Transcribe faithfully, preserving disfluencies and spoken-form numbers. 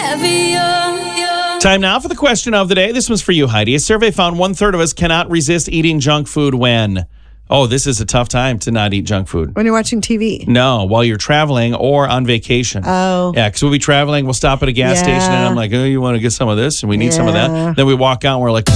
Time now for the question of the day. This one's for you, Heidi. A survey found one third of us cannot resist eating junk food when... Oh, this is a tough time to not eat junk food. When you're watching T V. No, while you're traveling or on vacation. Oh. Yeah, because we'll be traveling, we'll stop at a gas Yeah. station, and I'm like, oh, you want to get some of this? And we need some of Yeah. that. Then we walk out, and we're like...